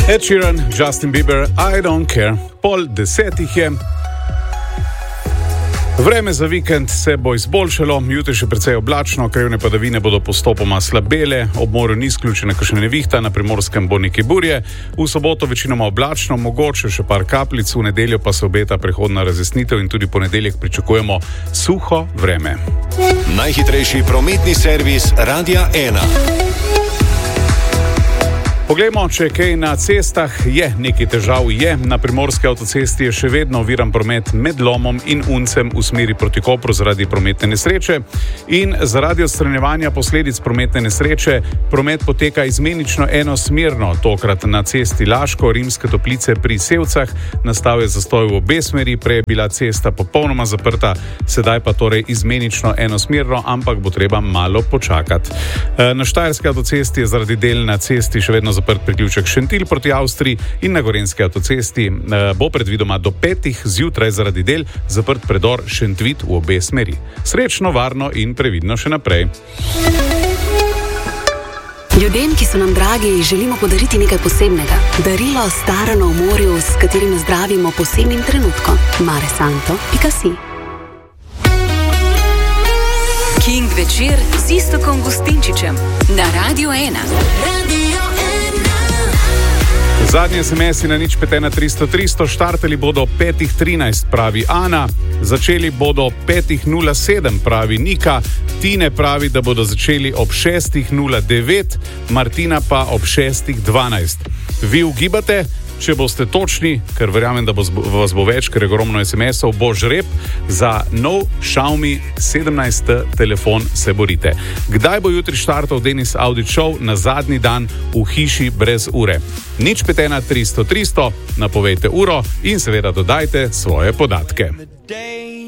Ed Sheeran, Justin Bieber, I don't care. 9:30 je. Vreme za vikend se bo izboljšalo, jutri še precej oblačno, krajevne padavine bodo postopoma slabele, ob morju ni izključena kakšna nevihta, na Primorskem bo nekaj burje, v soboto večinoma oblačno, mogoče še par kapljic, v nedeljo pa se obeta prehodna razjasnitev in tudi ponedeljek pričakujemo suho vreme. Najhitrejši prometni servis Radia 1. Poglejmo, če kaj na cestah je, nekaj težav je. Na primorski avtocesti je še vedno oviran promet med Lomom in Uncem v smeri proti Kopru zaradi prometne nesreče. In zaradi odstranjevanja posledic prometne nesreče promet poteka izmenično enosmerno, tokrat na cesti Laško, Rimske Toplice pri Sevcah. Nastal je zastoj v obe smeri, prej je bila cesta popolnoma zaprta, sedaj pa torej izmenično enosmerno, ampak bo treba malo počakati. Na Štajerski avtocesti je zaradi del na cesti še vedno zaprt priključek Šentilj proti Avstriji in na Gorenjski avtocesti bo predvidoma do 5 zjutraj zaradi del zaprt predor Šentvit v obe smeri. Srečno, varno in previdno še naprej. Ljudem, ki so nam dragi, želimo podariti nekaj posebnega. Darilo starano v morju, s katerim zdravimo posebnim trenutkom. maresanto.si King večer z Iztokom Gustinčičem na Radio 1. Zadnje SMS-i na 051 300 štartali bodo 5:13, pravi Ana, začeli bodo 5:07, pravi Nika, Tine pravi, da bodo začeli ob 6:09, Martina pa ob 6:12. Vi ugibate? Če boste točni, ker verjamem, da vas bo več, ker je ogromno SMS-ov, bo žreb za nov Xiaomi 17 telefon, se borite. Kdaj bo jutri štartal Denis Audi Show na zadnji dan v hiši brez ure? 051 300 300, napovejte uro in seveda dodajte svoje podatke.